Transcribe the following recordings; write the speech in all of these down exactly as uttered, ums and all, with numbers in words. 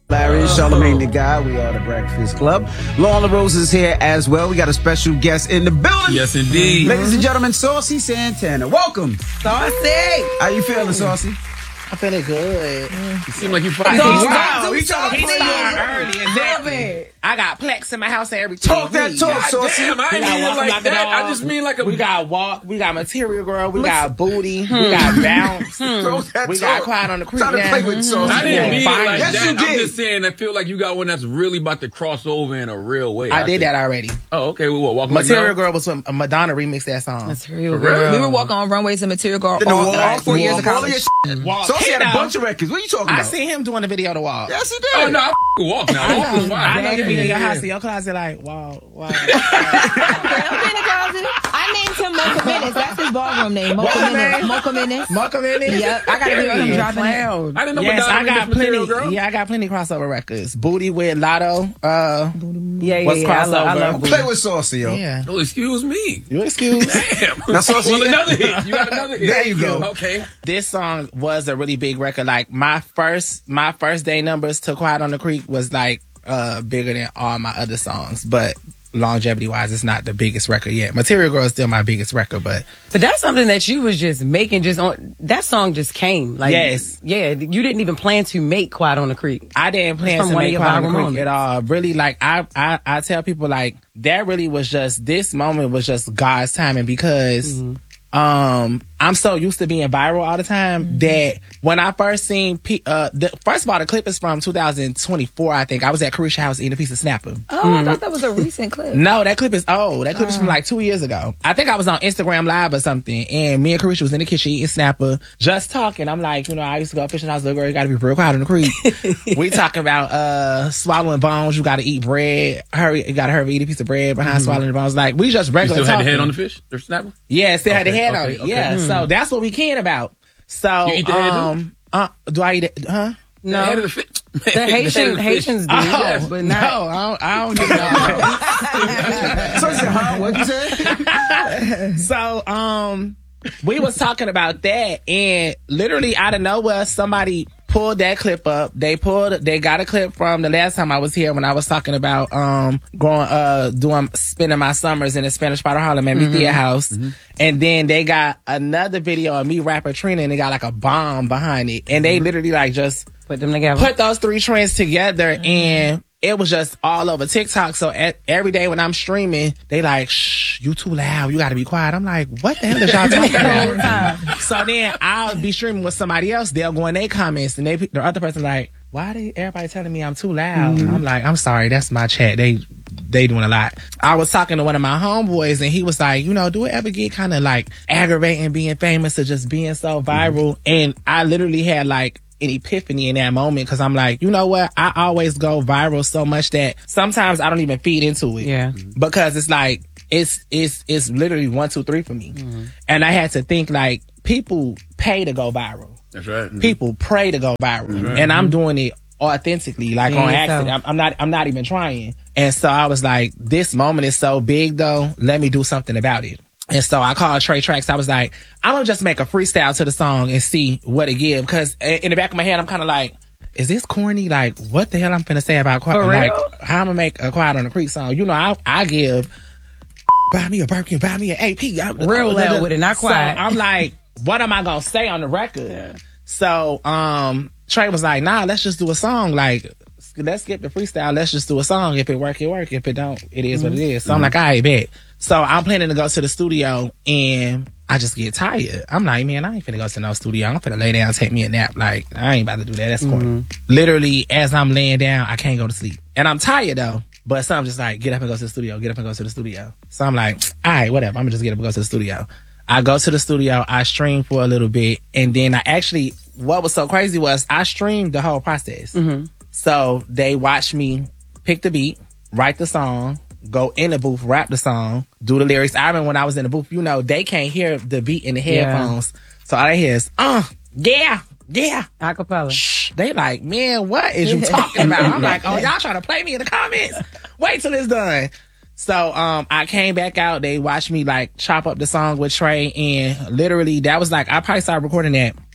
Larry, Charlamagne the Guy. We are the Breakfast Club. Law LaRose is here as well. We got a special guest in the building. Yes, indeed. Ladies and gentlemen, Saucy Santana. Welcome. Saucy. How you feeling, Saucy? I'm feeling good. You seem like you fighting. Wow. Wow, he trying to He play started you. early. Exactly. I got plex in my house and everything. Talk that talk, God Saucy. damn, I We ain't got mean it walk like like a that. dog. I just mean like a. We got walk. We got material girl. We got booty. We got bounce. Throw that We talk. got quiet on the creek. Trying to play with Saucy. I didn't mean it Fine. like Yes, that. you I'm did. just saying I feel like you got one that's really about to cross over in a real way. I did think. that already. Oh, okay. Well, what? Walk like Material now? girl was when Madonna remixed that song. Material For real? Girl. We were walking on runways and Material Girl Then the all wall, all four the years wall, of all college. your shit. Walk. Saucy had a Kiddo. bunch of records. What are you talking I about? seen him doing the video to walk. Yes, he did. Oh no, I f- walk now. Walk is fine. I know you be in your Yeah. house in your closet like, wow, wow. I'm in the closet. I named him Mocha Menace. That's his ballroom name. Mocha What Menace. name? Mocha Menace. Mocha Minute? Yep. I got a video of him dropping it. Clown. I didn't know Yes, Madonna I got remixed Material plenty. Girl. Yeah, I got plenty crossover records. Booty with Lotto. Uh, Yeah, yeah, What's yeah. I love, I crossover? love Play with Saucy, yo. yeah. Oh, excuse me. You excuse? Damn. Now, Saucy, Well, yeah. another hit. You got another hit. There you go. Okay. This song was a really big record. Like my first, my first day numbers to Quiet on the Creek was like uh bigger than all my other songs, but longevity wise, it's not the biggest record yet. Material Girl is still my biggest record, but But that's something that you was just making just on, that song just came. Like, Yes. Yeah, you didn't even plan to make Quiet on the Creek. I didn't plan From to one of make your Quiet on the viral Creek moments. at all. Really, like I, I, I tell people like that really was just this moment was just God's timing because. Mm-hmm. Um, I'm so used to being viral all the time Mm-hmm. that when I first seen, pe- uh, the, first of all, the clip is from two thousand twenty-four, I think. I was at Carisha House eating a piece of snapper. Oh, I thought that was a recent clip. No, that clip is old. That clip is from like two years ago. I think I was on Instagram Live or something, and me and Carisha was in the kitchen eating snapper, just talking. I'm like, you know, I used to go fishing. I was like, girl, you got to be real quiet on the creek. We talking about uh swallowing bones. You got to eat bread. Hurry, you got to hurry eat a piece of bread behind swallowing the bones. Like we just You regular still had talking. the head on the fish? The snapper? Yeah, still had the Okay, head on okay, it. okay. Yeah, so that's what we can about. So You eat the head, too? um, uh, do I eat it? Huh? The head of No. the fish. The Haitian, Haitians do, Oh, but no, not. I don't, I don't do that. Saucy, huh? What'd you say? So, um, we was talking about that, and literally out of nowhere, somebody pulled that clip up. They pulled, they got a clip from the last time I was here when I was talking about um going uh doing spending my summers in the Spanish part of Harlem at Mm-hmm. Mithia House, and then they got another video of me rapper Trina, and they got like a bomb behind it, and they literally like just Put them together. put those three trends together, and it was just all over TikTok. So at, every day when I'm streaming, they like, shh, you too loud. You got to be quiet. I'm like, what the hell is y'all talking about? So then I'll be streaming with somebody else. They'll go in their comments, and they the other person like, why they everybody telling me I'm too loud? Mm-hmm. I'm like, I'm sorry. That's my chat. They they doing a lot. I was talking to one of my homeboys, and he was like, you know, do it ever get kind of like aggravating being famous or just being so viral? And I literally had like an epiphany in that moment because I'm like, you know what? I always go viral so much that sometimes I don't even feed into it. Yeah. Because it's like it's it's it's literally one, two, three for me. And I had to think like people pay to go viral. That's right. People pray to go viral. And I'm doing it authentically, like Yeah, on so- accident. I'm, I'm not I'm not even trying. And so I was like, this moment is so big though, let me do something about it. And so I called Trey Tracks. I was like, I'm gonna just make a freestyle to the song and see what it give. Because in the back of my head, I'm kind of like, is this corny? Like, what the hell I'm finna say about quiet? For Like, real? how I'm gonna make a Quiet on the Creek song? You know, I I give buy me a Birkin, buy me an A P. I- Real loud with it, not quiet. So I'm like, what am I gonna say on the record? So um, Trey was like, nah, let's just do a song. Like, let's skip the freestyle. Let's just do a song. If it work, it work. If it don't, it is what it is. So I'm like, all right, bet. So I'm planning to go to the studio, and I just get tired. I'm like, man, I ain't finna go to no studio. I'm finna lay down, take me a nap. Like, I ain't about to do that. That's corny. Literally, as I'm laying down, I can't go to sleep. And I'm tired, though. But so I'm just like, get up and go to the studio. Get up and go to the studio. So I'm like, all right, whatever. I'm gonna just get up and go to the studio. I go to the studio. I stream for a little bit. And then I actually, what was so crazy was I streamed the whole process. So they watched me pick the beat, write the song, go in the booth, rap the song, do the lyrics. I remember when I was in the booth, you know, they can't hear the beat in the headphones. So all they hear is, uh, yeah, yeah. Acapella. Shh. They like, man, what is you talking about? I'm like, oh, y'all trying to play me in the comments. Wait till it's done. So um, I came back out. They watched me like chop up the song with Trey, and literally that was like I probably started recording that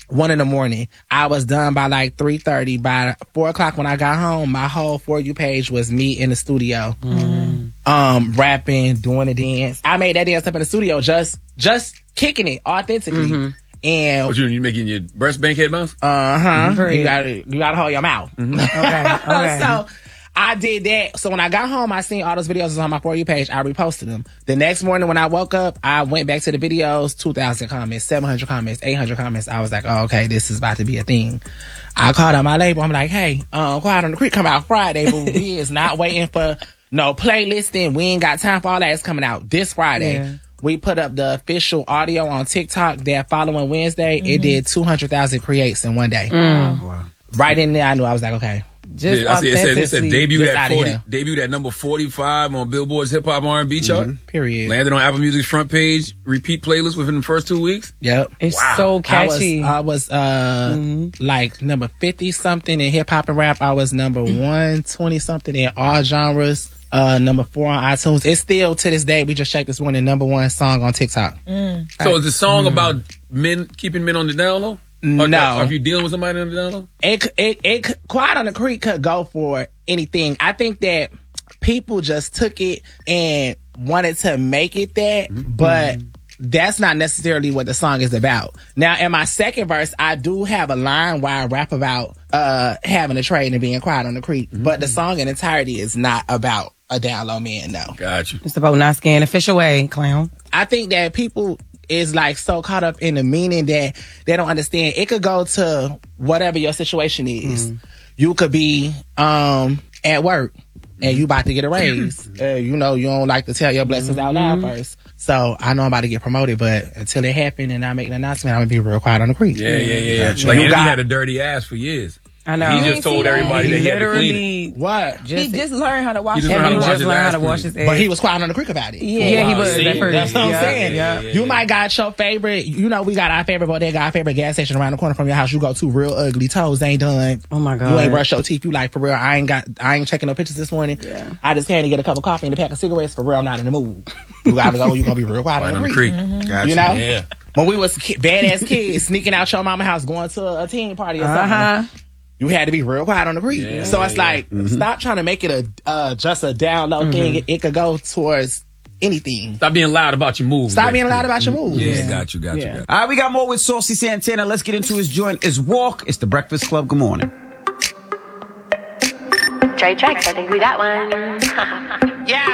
one in the morning. I was done by like three thirty. By four o'clock when I got home, my whole For You page was me in the studio, mm. um, rapping, doing a dance. I made that dance up in the studio, just just kicking it authentically. Mm-hmm. And what you you making your breast bank head bounce? Uh huh. You gotta you gotta hold your mouth. Mm-hmm. Okay. Okay. So I did that. So when I got home, I seen all those videos on my For You page. I reposted them. The next morning when I woke up, I went back to the videos. Two thousand comments, seven hundred comments, eight hundred comments. I was like, oh, okay, this is about to be a thing. I called out my label. I'm like, hey, um, Quiet on the Creek come out Friday, but we is not waiting for no playlisting. We ain't got time for all that. It's coming out this Friday. Yeah. We put up the official audio on TikTok that following Wednesday. Mm-hmm. It did two hundred thousand creates in one day. Mm. Wow. Right in there, I knew I was like, okay. Just yeah, I see, it said it said debuted at forty, debuted at number forty-five on Billboard's Hip Hop R and B chart. Mm-hmm. Period. Landed on Apple Music's front page repeat playlist within the first two weeks. Yep, it's wow. so catchy. I was, I was uh mm-hmm. like number fifty something in hip hop and rap. I was number one twenty something in all genres. Uh, number four on iTunes. It's still to this day. We just checked this one, the number one song on TikTok. Mm. So right. is the song mm. about men keeping men on the down low? Or no. Are you dealing with somebody on the down low? It, it, it, Quiet on the Creek could go for anything. I think that people just took it and wanted to make it that, mm-hmm. but that's not necessarily what the song is about. Now, in my second verse, I do have a line where I rap about uh, having a trade and being quiet on the creek, mm-hmm. but the song in entirety is not about a down low man, no. Got you. It's about not scaring the fish away, clown. I think that people is like so caught up in the meaning that they don't understand. It could go to whatever your situation is. Mm. You could be um at work and you about to get a raise. uh, you know, you don't like to tell your blessings out loud mm-hmm. first. So I know I'm about to get promoted, but until it happened and I make an announcement, I'm gonna be real quiet on the creek. Yeah, yeah, yeah. yeah. Like you got, had a dirty ass for years. I know. He just told everybody that he had to clean it. What? Just, he just learned how to wash his his hands. He just learned how to clean. wash his hands. But he was quiet on the creek about it. Yeah, yeah, he was. See, that that's what I'm yeah, saying. Yeah, yeah, you yeah. might got your favorite, you know, we got our favorite bodega, our favorite gas station around the corner from your house. You go to real ugly, toes ain't done. Oh my God. You ain't brush your teeth. You like, for real, I ain't got, I ain't checking no pictures this morning. Yeah. I just came to get a cup of coffee and a pack of cigarettes. For real, I'm not in the mood. You gotta go, you gonna be real quiet on the creek. Mm-hmm. Gotcha. You know? Yeah. When we was ki- badass kids sneaking out your mama's house, going to a, a teen party or something. Uh-huh. You had to be real quiet on the creek. Yeah, so it's yeah. like, mm-hmm. stop trying to make it a uh, just a down low mm-hmm. thing. It, it could go towards anything. Stop being loud about your moves. Stop being loud about your moves. Yeah, yeah. got you, got yeah. you. Got you. All right, we got more with Saucy Santana. Let's get into his joint. It's Walk. It's the Breakfast Club. Good morning. Trey Tracks, I think we got one. Yeah.